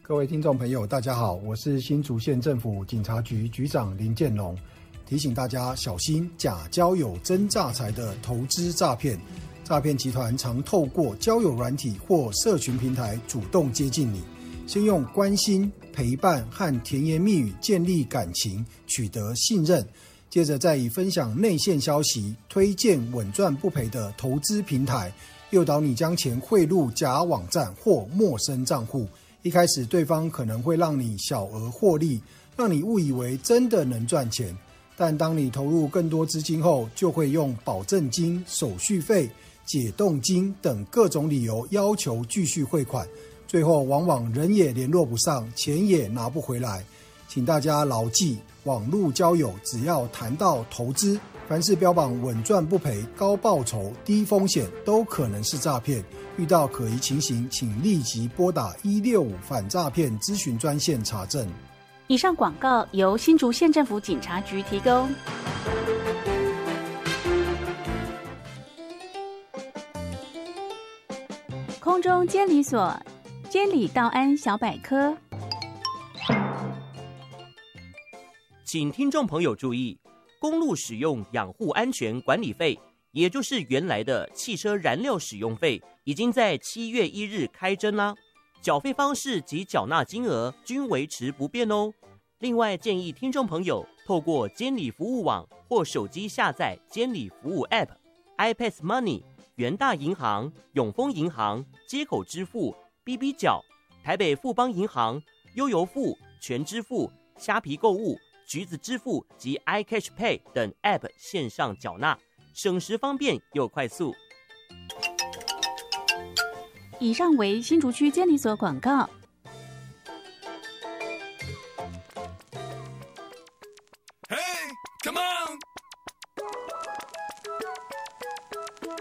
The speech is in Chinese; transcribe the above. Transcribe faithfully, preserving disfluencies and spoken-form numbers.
各位听众朋友，大家好，我是新竹县政府警察局局长林建龙，提醒大家小心假交友真诈财的投资诈骗。诈骗集团常透过交友软体或社群平台主动接近你，先用关心、陪伴和甜言蜜语建立感情，取得信任，接着再以分享内线消息、推荐稳赚不赔的投资平台，诱导你将钱汇入假网站或陌生账户。一开始对方可能会让你小额获利，让你误以为真的能赚钱，但当你投入更多资金后，就会用保证金、手续费、解冻金等各种理由要求继续汇款，最后往往人也联络不上，钱也拿不回来。请大家牢记，网络交友只要谈到投资，凡是标榜稳赚不赔、高报酬、低风险，都可能是诈骗。遇到可疑情形，请立即拨打一六五反诈骗咨询专线查证。 以上广告由新竹县政府警察局提供。空中监理所监理道安小百科， 请听众朋友注意，公路使用养护安全管理费，也就是原来的汽车燃料使用费，已经在七月一日开征啦。缴费方式及缴纳金额均维持不变哦。另外，建议听众朋友透过监理服务网或手机下载监理服务 App、iPad Money、元大银行、永丰银行、街口支付、B B 缴、台北富邦银行、悠游付、全支付、虾皮购物、橘子支付及 iCash Pay 等 App 线上缴纳，省时方便又快速。 以上为新竹区监理所广告。 Hey, come on!